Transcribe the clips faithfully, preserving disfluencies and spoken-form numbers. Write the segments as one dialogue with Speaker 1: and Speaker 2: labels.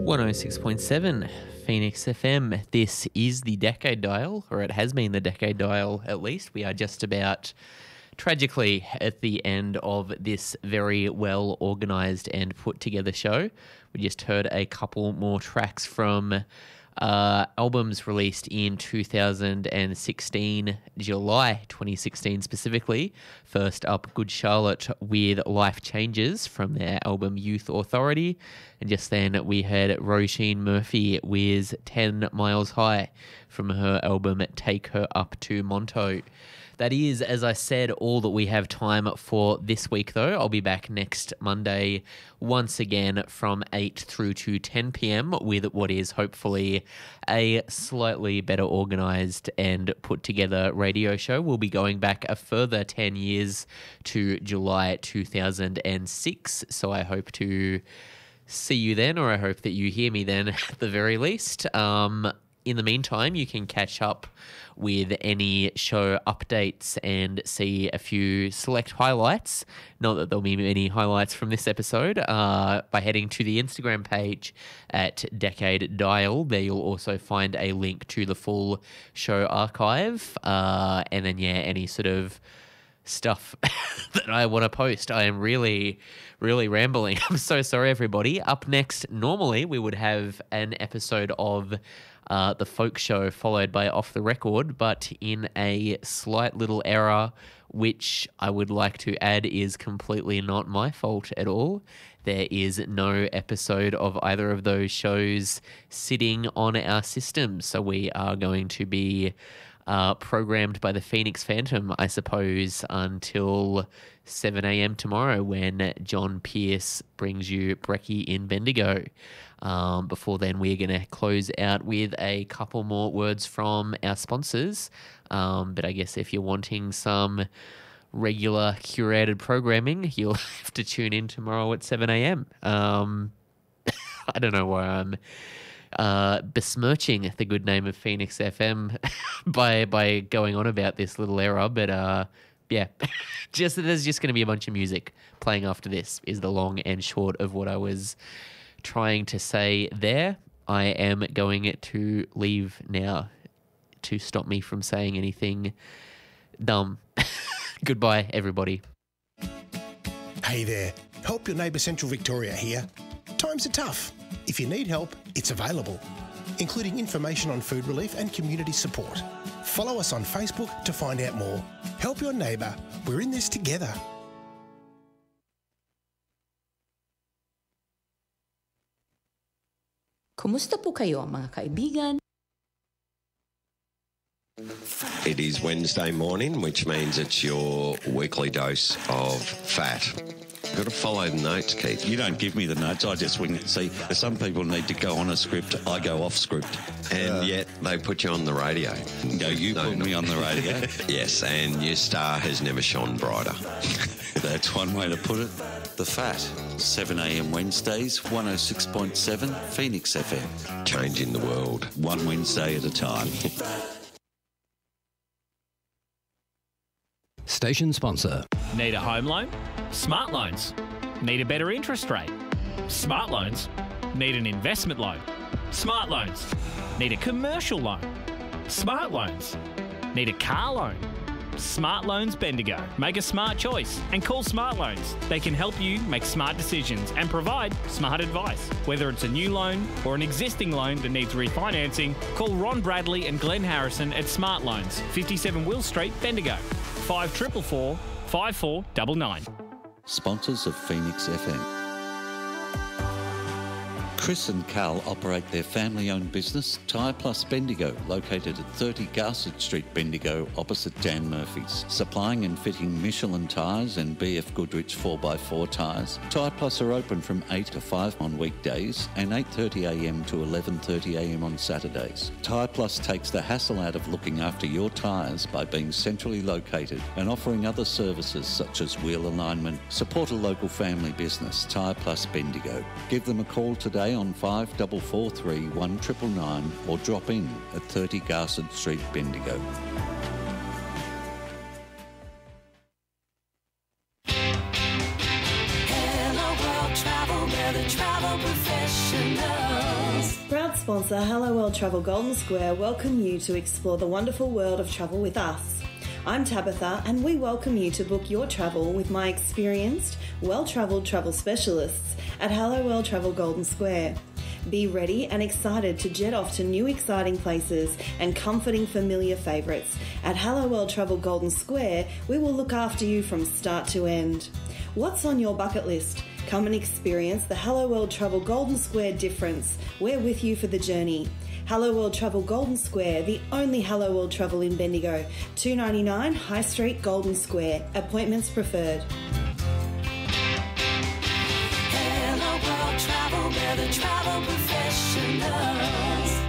Speaker 1: one oh six point seven Phoenix F M. This is the Decade Dial, or it has been the Decade Dial at least. We are just about tragically at the end of this very well organised and put together show. We just heard a couple more tracks from uh, albums released in two thousand sixteen, July twenty sixteen specifically. First up, Good Charlotte with Life Changes from their album Youth Authority. And just then we had Roisin Murphy with ten miles High from her album Take Her Up to Monto. That is, as I said, all that we have time for this week, though. I'll be back next Monday once again from eight through to ten p.m. with what is hopefully a slightly better organised and put together radio show. We'll be going back a further ten years to July two thousand six, so I hope to see you then, or I hope that you hear me then at the very least. Um, in the meantime, you can catch up with any show updates and see a few select highlights. Not that there'll be many highlights from this episode, uh, by heading to the Instagram page at Decade Dial. There you'll also find a link to the full show archive. Uh, and then, yeah, any sort of stuff that I want to post. I am really, really rambling. I'm so sorry, everybody. Up next, normally we would have an episode of uh, The Folk Show followed by Off the Record, but in a slight little error, which I would like to add is completely not my fault at all. There is no episode of either of those shows sitting on our system, so we are going to be Uh, programmed by the Phoenix Phantom, I suppose, until seven a.m. tomorrow when John Pierce brings you Brekkie in Bendigo. Um, before then, we're going to close out with a couple more words from our sponsors. Um, but I guess if you're wanting some regular curated programming, you'll have to tune in tomorrow at seven a.m. Um, I don't know why I'm Uh, besmirching the good name of Phoenix F M by by going on about this little error, but uh, yeah, just there's just going to be a bunch of music playing after this is the long and short of what I was trying to say there. I am going to leave now to stop me from saying anything dumb. Goodbye, everybody.
Speaker 2: Hey there, Help Your Neighbour Central Victoria here. Times are tough. If you need help, it's available, including information on food relief and community support. Follow us on Facebook to find out more. Help your neighbour. We're in this together.
Speaker 3: Kumusta po kayo, mga kaibigan?
Speaker 4: It is Wednesday morning, which means it's your weekly dose of fat. You've got to follow the notes, Keith.
Speaker 5: You don't give me the notes, I just wing it. See, some people need to go on a script, I go off script.
Speaker 4: And uh, yet they put you on the radio.
Speaker 5: Go, you no, put no. me on the radio?
Speaker 4: Yes, and your star has never shone brighter.
Speaker 5: That's one way to put it. The Fat, seven a.m. Wednesdays, one oh six point seven Phoenix F M.
Speaker 4: Changing the world.
Speaker 5: One Wednesday at a time.
Speaker 6: Station sponsor.
Speaker 7: Need a home loan? Smart Loans. Need a better interest rate? Smart Loans. Need an investment loan? Smart Loans. Need a commercial loan? Smart Loans. Need a car loan? Smart Loans Bendigo. Make a smart choice and call Smart Loans. They can help you make smart decisions and provide smart advice. Whether it's a new loan or an existing loan that needs refinancing, call Ron Bradley and Glenn Harrison at Smart Loans, fifty-seven Will Street, Bendigo. five four four four, five four nine nine.
Speaker 5: Sponsors of Phoenix F M. Chris and Carl operate their family-owned business, Tyre Plus Bendigo, located at thirty Garsett Street, Bendigo, opposite Dan Murphy's. Supplying and fitting Michelin tyres and B F Goodrich four by four tyres. Tyre Plus are open from eight to five on weekdays and eight thirty a m to eleven thirty a m on Saturdays. Tyre Plus takes the hassle out of looking after your tyres by being centrally located and offering other services such as wheel alignment. Support a local family business, Tyre Plus Bendigo. Give them a call today on five four four three, one nine nine nine or drop in at thirty Garsett Street, Bendigo.
Speaker 8: Hello World Travel, we're the travel professionals.
Speaker 6: Proud sponsor Hello World Travel Golden Square welcome you to explore the wonderful world of travel with us. I'm Tabitha and we welcome you to book your travel with my experienced, well-travelled travel specialists at Hello World Travel Golden Square. Be ready and excited to jet off to new exciting places and comforting familiar favourites. At Hello World Travel Golden Square, we will look after you from start to end. What's on your bucket list? Come and experience the Hello World Travel Golden Square difference. We're with you for the journey. Hello World Travel Golden Square, the only Hello World Travel in Bendigo. two ninety-nine High Street, Golden Square. Appointments preferred.
Speaker 8: Travel, we're the travel professionals.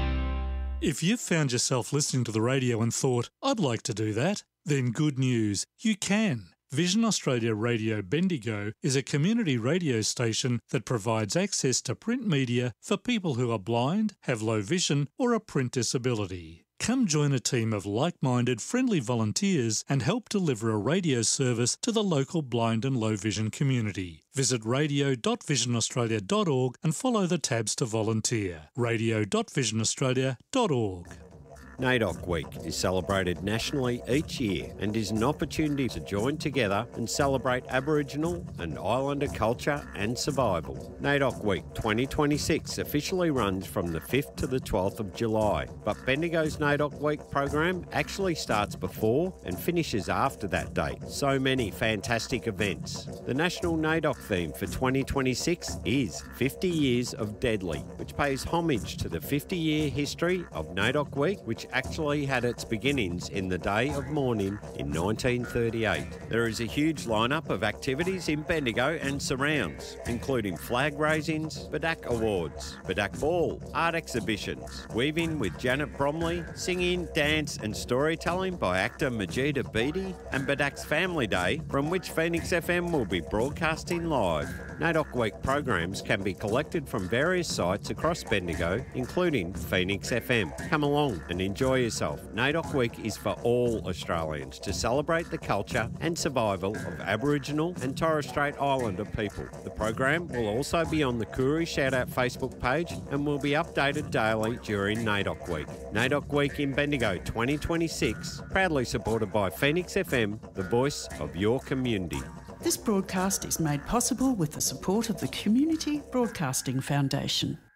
Speaker 9: If you've found yourself listening to the radio and thought, I'd like to do that, then good news, you can. Vision Australia Radio Bendigo is a community radio station that provides access to print media for people who are blind, have low vision or a print disability. Come join a team of like-minded, friendly volunteers and help deliver a radio service to the local blind and low vision community. Visit radio dot vision australia dot org and follow the tabs to volunteer. radio dot vision australia dot org.
Speaker 4: NAIDOC Week is celebrated nationally each year and is an opportunity to join together and celebrate Aboriginal and Islander culture and survival. NAIDOC Week twenty twenty-six officially runs from the fifth to the twelfth of July, but Bendigo's NAIDOC Week program actually starts before and finishes after that date. So many fantastic events. The national NAIDOC theme for twenty twenty-six is fifty years of Deadly, which pays homage to the fifty-year history of NAIDOC Week, which actually had its beginnings in the Day of Mourning in nineteen thirty-eight. There is a huge lineup of activities in Bendigo and surrounds, including flag raisings, Badak Awards, Badak Ball, art exhibitions, weaving with Janet Bromley, singing, dance and storytelling by actor Majida Beatty, and Badak's Family Day, from which Phoenix F M will be broadcasting live. NAIDOC Week programs can be collected from various sites across Bendigo, including Phoenix F M. Come along and enjoy yourself. NAIDOC Week is for all Australians to celebrate the culture and survival of Aboriginal and Torres Strait Islander people. The program will also be on the Koori Shoutout Facebook page and will be updated daily during NAIDOC Week. NAIDOC Week in Bendigo twenty twenty-six, proudly supported by Phoenix F M, the voice of your community.
Speaker 10: This broadcast is made possible with the support of the Community Broadcasting Foundation.